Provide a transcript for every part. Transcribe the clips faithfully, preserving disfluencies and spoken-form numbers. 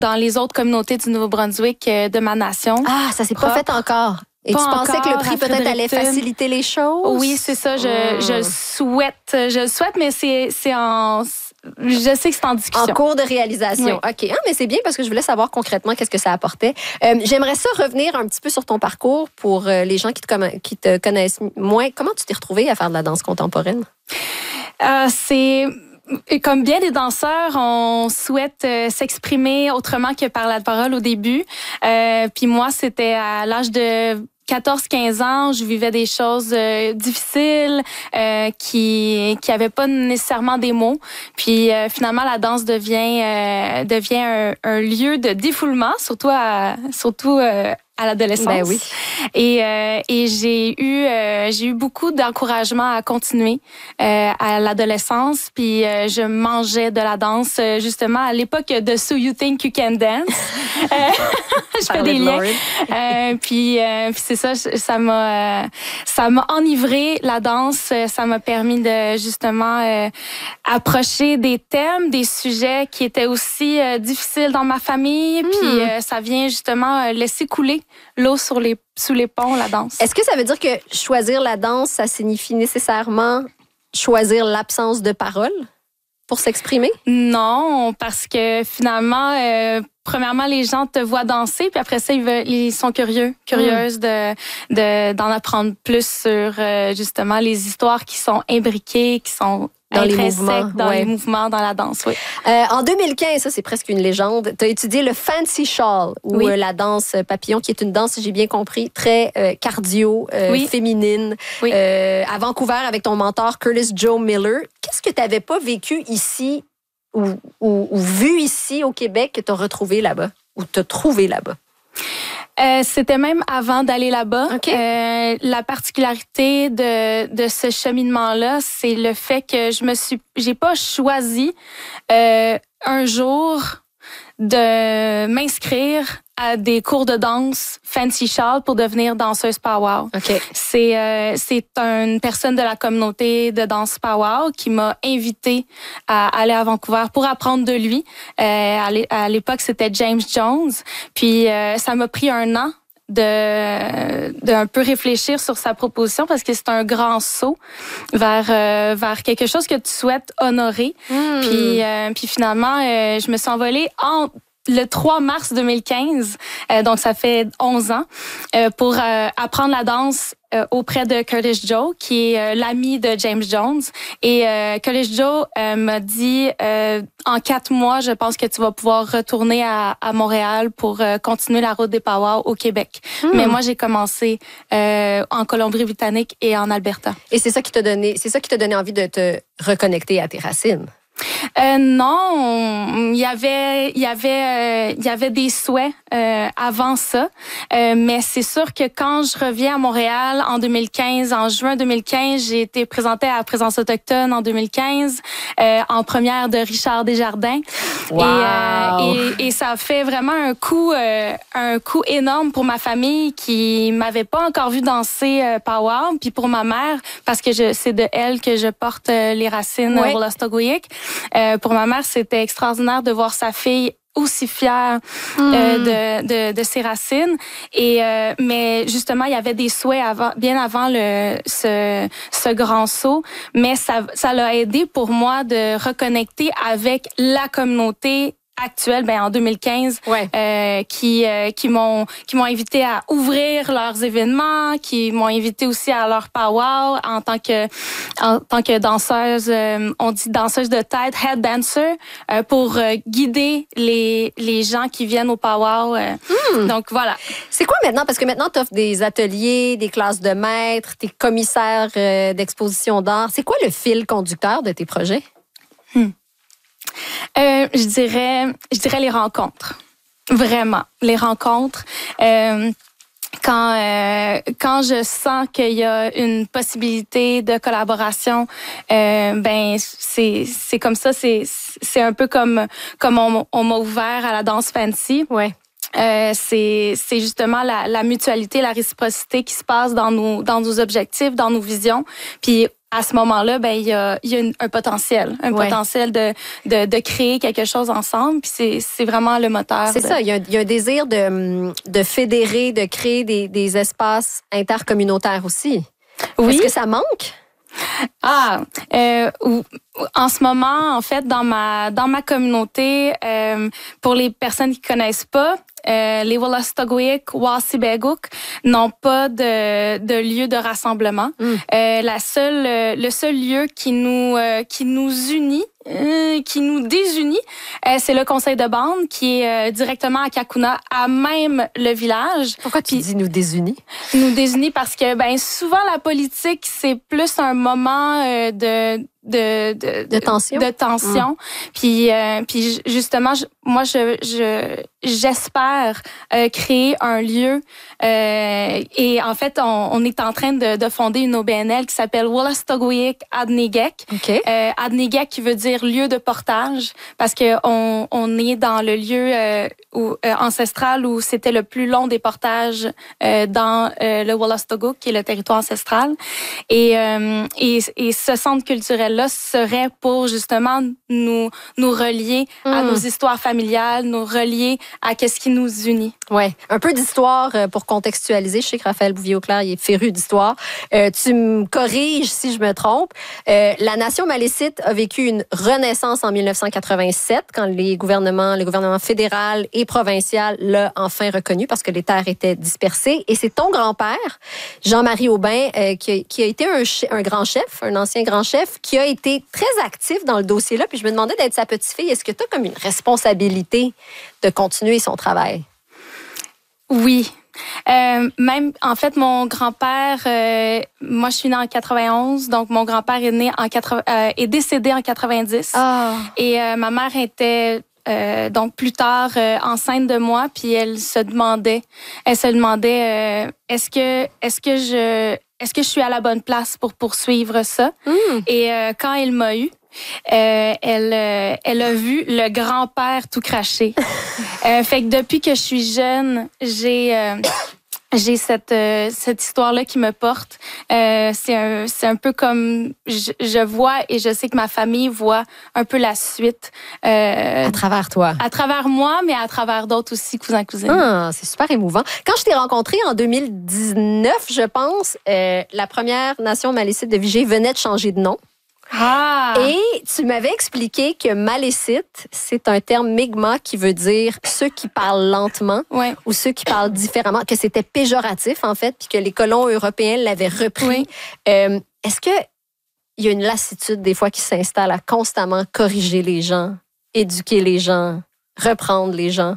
dans les autres communautés du Nouveau-Brunswick euh, de ma nation. Ah, ça s'est pas fait encore. Et Pas tu pensais encore, que le prix à peut-être allait Fredericton. faciliter les choses? Oui, c'est ça. Je, Mmh. je le souhaite. Je le souhaite, mais c'est, c'est en... Je sais que c'est en discussion. En cours de réalisation. Oui. OK. Ah, mais c'est bien parce que je voulais savoir concrètement qu'est-ce que ça apportait. Euh, j'aimerais ça revenir un petit peu sur ton parcours pour euh, les gens qui te, conna- qui te connaissent moins. Comment tu t'es retrouvée à faire de la danse contemporaine? Euh, c'est... Comme bien des danseurs, on souhaite euh, s'exprimer autrement que par la parole au début. Euh, puis moi, c'était à l'âge de quatorze quinze ans, je vivais des choses euh, difficiles euh, qui qui avaient pas nécessairement des mots. Puis euh, finalement, la danse devient euh, devient un, un lieu de défoulement, surtout à surtout euh, à l'adolescence. Ben oui. Et euh, et j'ai eu euh, j'ai eu beaucoup d'encouragement à continuer euh, à l'adolescence. Puis euh, je mangeais de la danse euh, justement à l'époque de So You Think You Can Dance. euh, je fais des liens. Euh, puis euh, puis c'est ça, ça m'a euh, ça m'a enivré la danse. Ça m'a permis de justement euh, approcher des thèmes, des sujets qui étaient aussi euh, difficiles dans ma famille. Mm. Puis euh, ça vient justement euh, laisser couler l'eau sur les, sous les ponts, la danse. Est-ce que ça veut dire que choisir la danse, ça signifie nécessairement choisir l'absence de parole pour s'exprimer? Non, parce que finalement, euh, premièrement, les gens te voient danser, puis après ça, ils, veulent, ils sont curieux, curieuses mmh. de, de, d'en apprendre plus sur euh, justement les histoires qui sont imbriquées, qui sont dans les mouvements, dans ouais. les mouvements, dans la danse, oui. Euh, en deux mille quinze, ça c'est presque une légende, tu as étudié le Fancy Shawl, ou oui. euh, la danse papillon, qui est une danse, si j'ai bien compris, très euh, cardio, euh, oui. féminine, oui. Euh, à Vancouver avec ton mentor Curtis Joe Miller. Qu'est-ce que tu n'avais pas vécu ici ou, ou, ou vu ici au Québec que tu as retrouvé là-bas, ou t'as trouvé là-bas? Euh, c'était même avant d'aller là-bas. Okay. Euh, la particularité de, de ce cheminement-là, c'est le fait que je me suis, j'ai pas choisi euh, un jour de m'inscrire à des cours de danse Fancy Shawl pour devenir danseuse powwow. Okay. C'est euh, c'est une personne de la communauté de danse powwow qui m'a invitée à aller à Vancouver pour apprendre de lui. Euh, à l'époque, c'était James Jones. Puis euh, ça m'a pris un an de d'un peu réfléchir sur sa proposition parce que c'est un grand saut vers euh, vers quelque chose que tu souhaites honorer. Mm. Puis euh, puis finalement, euh, je me suis envolée en le trois mars deux mille quinze, euh, donc ça fait onze ans, euh, pour euh, apprendre la danse euh, auprès de Curtis Joe, qui est euh, l'ami de James Jones. Et euh, Curtis Joe euh, m'a dit, euh, en quatre mois, je pense que tu vas pouvoir retourner à, à Montréal pour euh, continuer la route des powwows au Québec. Hmm. Mais moi, j'ai commencé euh, en Colombie-Britannique et en Alberta. Et c'est ça qui t'a donné, c'est ça qui t'a donné envie de te reconnecter à tes racines? Euh, non, il y avait, il y avait, euh, il y avait des souhaits euh, avant ça, euh, mais c'est sûr que quand je reviens à Montréal en deux mille quinze, en juin deux mille quinze, j'ai été présentée à la Présence autochtone en deux mille quinze, euh, en première de Richard Desjardins, wow. et, euh, et, et ça a fait vraiment un coup, euh, un coup énorme pour ma famille qui m'avait pas encore vu danser euh, powwow, puis pour ma mère parce que je, c'est de elle que je porte euh, les racines ouais. Wolastoqiyik. Euh, pour ma mère, c'était extraordinaire de voir sa fille aussi fière euh, mm. de, de, de ses racines. Et euh, mais justement, il y avait des souhaits avant, bien avant le ce, ce grand saut. Mais ça, ça l'a aidé pour moi de reconnecter avec la communauté actuelle, ben en deux mille quinze, ouais. euh, qui euh, qui m'ont qui m'ont invité à ouvrir leurs événements, qui m'ont invité aussi à leur powwow en tant que en tant que danseuse, euh, on dit danseuse de tête, head dancer, euh, pour euh, guider les les gens qui viennent au powwow. Euh. Mm. Donc voilà. C'est quoi maintenant, parce que maintenant tu offres des ateliers, des classes de maîtres, t'es commissaire euh, d'exposition d'art. C'est quoi le fil conducteur de tes projets? Hmm. Euh, je dirais, je dirais les rencontres. Vraiment, les rencontres. Euh, quand euh, quand je sens qu'il y a une possibilité de collaboration, euh, ben c'est c'est comme ça. C'est c'est un peu comme comme on, on m'a ouvert à la danse fancy. Ouais. Euh, c'est c'est justement la, la mutualité, la réciprocité qui se passe dans nos dans nos objectifs, dans nos visions. Puis à ce moment-là, ben il y a, il y a une, un potentiel, un ouais. potentiel de, de de créer quelque chose ensemble. Puis c'est c'est vraiment le moteur. C'est de... ça. Il y a, il y a un désir de de fédérer, de créer des des espaces intercommunautaires aussi. Oui. Est-ce que ça manque? Ah, euh, en ce moment, en fait, dans ma dans ma communauté, euh, pour les personnes qui connaissent pas, euh, les Wolastoqiyik, Wassibeguk n'ont pas de de lieu de rassemblement. Mm. Euh, la seule, euh, le seul lieu qui nous euh, qui nous unit, euh, qui nous désunit, euh, c'est le conseil de bande qui est euh, directement à Kakuna, à même le village. Pourquoi tu Puis, dis nous désunit? Nous désunit parce que ben souvent la politique c'est plus un moment euh, de de de, de tension de tension. Mm. Puis euh, puis justement je, moi je je j'espère euh, créer un lieu euh, et en fait on, on est en train de, de fonder une O B N L qui s'appelle Wolastoqiyik Adnegek. Okay. Euh, Adnegek qui veut dire lieu de portage parce que on on est dans le lieu euh, où, euh, ancestral où c'était le plus long des portages euh, dans euh, le Wolastoqiyik qui est le territoire ancestral et euh, et, et ce centre culturel là serait pour justement nous nous relier mmh. à nos histoires familiales, nous relier à qu'est-ce qui nous unit. Ouais, un peu d'histoire pour contextualiser. Je sais que Raphaël Bouvier-Auclair, il est féru d'histoire. Euh, tu me corriges si je me trompe. Euh, la nation malécite a vécu une renaissance en dix-neuf cent quatre-vingt-sept quand les gouvernements, le gouvernement fédéral et provincial l'a enfin reconnu parce que les terres étaient dispersées. Et c'est ton grand-père, Jean-Marie Aubin, euh, qui, a, qui a été un, un grand chef, un ancien grand chef, qui a été très actif dans le dossier-là. Puis je me demandais d'être sa petite-fille. Est-ce que tu as comme une responsabilité de continuer son travail? Oui. Euh, même, en fait, mon grand-père, euh, moi, je suis née en quatre-vingt-onze, donc mon grand-père est né en quatre-vingts, euh, est décédé en quatre-vingt-dix. Oh. Et euh, ma mère était euh, donc plus tard euh, enceinte de moi, puis elle se demandait, elle se demandait, euh, est-ce que, est-ce que je, est-ce que je suis à la bonne place pour poursuivre ça? Mm. Et euh, quand elle m'a eu, Euh, elle, euh, elle a vu le grand-père tout cracher. euh, fait que depuis que je suis jeune, j'ai euh, j'ai cette euh, cette histoire-là qui me porte. Euh, c'est un c'est un peu comme je, je vois et je sais que ma famille voit un peu la suite. Euh, à travers toi. À travers moi, mais à travers d'autres aussi, cousins, cousines. Ah, c'est super émouvant. Quand je t'ai rencontré en deux mille dix-neuf, je pense, euh, la première nation malécite de Vigée venait de changer de nom. Ah. Et tu m'avais expliqué que malécite, c'est un terme mi'kmaq qui veut dire ceux qui parlent lentement ouais. ou ceux qui parlent différemment, que c'était péjoratif en fait, puis que les colons européens l'avaient repris. Oui. Euh, est-ce que il y a une lassitude des fois qui s'installe à constamment corriger les gens, éduquer les gens, reprendre les gens?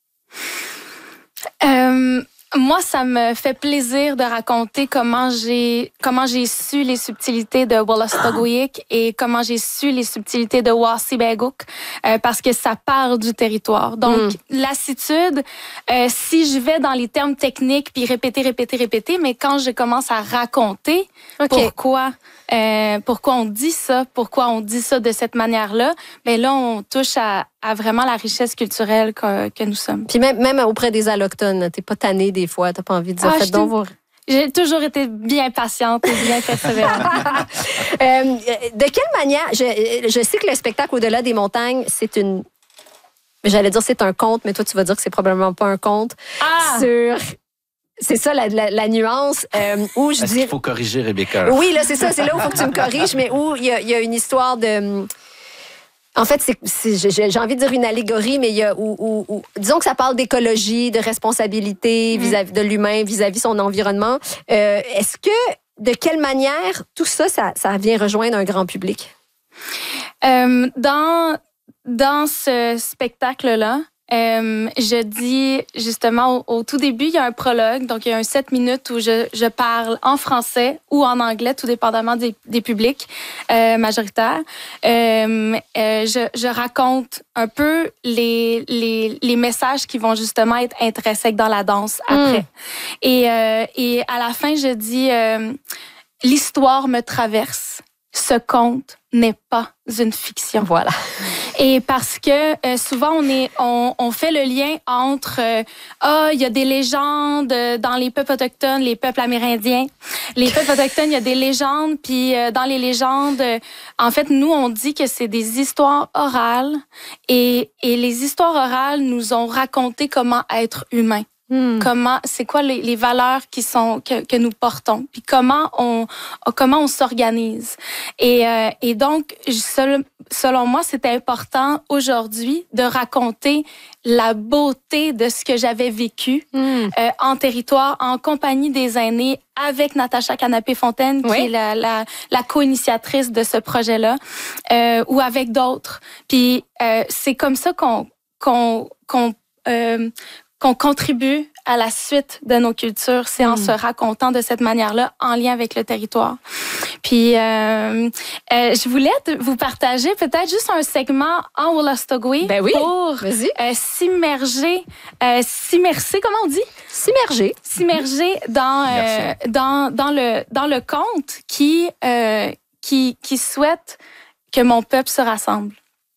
Euh... Moi, ça me fait plaisir de raconter comment j'ai comment j'ai su les subtilités de Wolastoqiyik et comment j'ai su les subtilités de Wassibeguk euh, parce que ça part du territoire. Donc, mm. lassitude, euh, si je vais dans les termes techniques puis répéter, répéter, répéter, mais quand je commence à raconter okay. pourquoi euh, pourquoi on dit ça, pourquoi on dit ça de cette manière-là, ben là, on touche à à vraiment la richesse culturelle que, que nous sommes. Puis même, même auprès des Allochtones, t'es pas tannée des fois, t'as pas envie de dire, ah, faites donc vos... J'ai toujours été bien patiente et bien persévérante. euh, de quelle manière, je, je sais que le spectacle Au-delà des montagnes, c'est une... J'allais dire c'est un conte, mais toi, tu vas dire que c'est probablement pas un conte. Ah! Sur... C'est ça la, la, la nuance euh, où je Est-ce dis... qu'il faut corriger Rebecca? Oui, là, c'est ça, c'est là où il faut que tu me corriges, mais où il y a, y a une histoire de... En fait, c'est, c'est, j'ai envie de dire une allégorie, mais il y a où, où, où, disons que ça parle d'écologie, de responsabilité vis-à-vis de l'humain, vis-à-vis son environnement. Euh, est-ce que, de quelle manière tout ça, ça, ça vient rejoindre un grand public? Euh, dans, dans ce spectacle-là, Euh, je dis justement au, au tout début, il y a un prologue, donc il y a un sept minutes où je, je parle en français ou en anglais, tout dépendamment des, des publics euh, majoritaires. Euh, euh, je, je raconte un peu les, les, les messages qui vont justement être intrinsèques dans la danse après. Mm. Et, euh, et à la fin, je dis euh, l'histoire me traverse. Ce conte n'est pas une fiction. Voilà. Et parce que euh, souvent, on, est, on, on fait le lien entre euh, ah, il y a des légendes dans les peuples autochtones, les peuples amérindiens. Les peuples autochtones, il y a des légendes, puis euh, dans les légendes, euh, en fait, nous, on dit que c'est des histoires orales et, et les histoires orales nous ont raconté comment être humain. Hmm. Comment, c'est quoi les, les valeurs qui sont que, que nous portons, puis comment on comment on s'organise. Et euh, et donc selon, selon moi, c'était important aujourd'hui de raconter la beauté de ce que j'avais vécu hmm. euh, en territoire, en compagnie des aînés, avec Natacha Canapé-Fontaine, oui. qui est la, la, la co-initiatrice de ce projet-là, euh, ou avec d'autres. Puis euh, c'est comme ça qu'on qu'on qu'on euh, qu'on contribue à la suite de nos cultures, c'est mmh. en se racontant de cette manière-là, en lien avec le territoire. Puis, euh, euh, je voulais vous partager peut-être juste un segment en Wolastoqey ben oui. pour euh, s'immerger, euh, s'immerser, comment on dit? S'immerger. S'immerger dans, euh, dans, dans, le, dans le conte qui, euh, qui, qui souhaite que mon peuple se rassemble.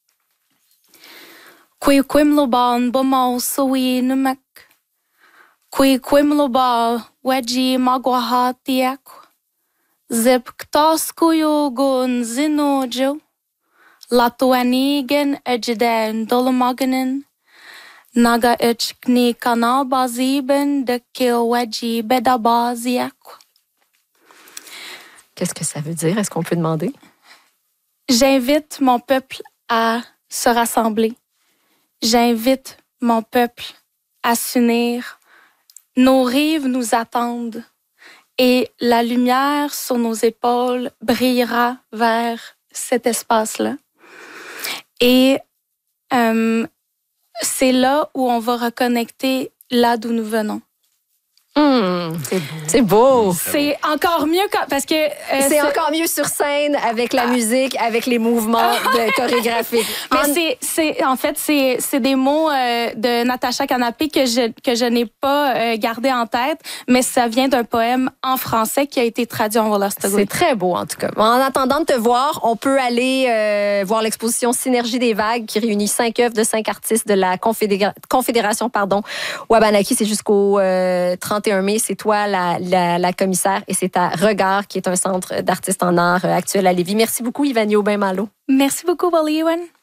Kui kwimloban bomau sawi numek. Kui kwimloba weji magwahatiak. Zip ktaskuyo gun zinojo. Latuanigen ejden dolomaganen. Naga echkni kanabaziben de kilweji bedabaziak. Qu'est-ce que ça veut dire? Est-ce qu'on peut demander? J'invite mon peuple à se rassembler. J'invite mon peuple à s'unir. Nos rives nous attendent et la lumière sur nos épaules brillera vers cet espace-là. Et euh, c'est là où on va reconnecter là d'où nous venons. Mmh, c'est beau. C'est beau. C'est encore mieux quand, parce que euh, c'est, c'est encore mieux sur scène avec la musique, avec les mouvements de chorégraphiques. Mais en... c'est, c'est en fait c'est, c'est des mots euh, de Natacha Canapé que je que je n'ai pas euh, gardé en tête, mais ça vient d'un poème en français qui a été traduit en Wolastoqey. C'est très beau en tout cas. En attendant de te voir, on peut aller euh, voir l'exposition Synergie des vagues qui réunit cinq œuvres de cinq artistes de la Confédéra- Confédération pardon Wabanaki. C'est jusqu'au euh, trente et un mai. C'est toi la, la, la commissaire et c'est à Regard qui est un centre d'artistes en art actuel à Lévis. Merci beaucoup Yvanie Aubin-Malo. Merci beaucoup Wally Ewan.